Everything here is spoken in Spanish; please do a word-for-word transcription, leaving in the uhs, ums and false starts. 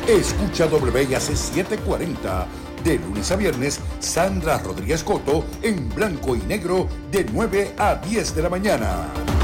Escucha W I A C setecientos cuarenta. De lunes a viernes, Sandra Rodríguez Coto en blanco y negro de nueve a diez de la mañana.